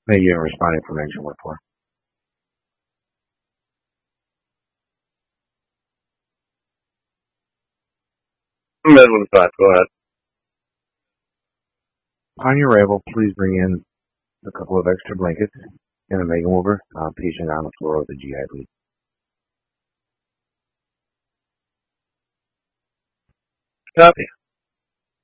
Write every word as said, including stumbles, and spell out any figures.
Maybe you haven't responded from Engine one four. Medwin five, go ahead. On your arrival, please bring in a couple of extra blankets and a mega mover. Uh, patient on the floor with a G I bleed. Copy.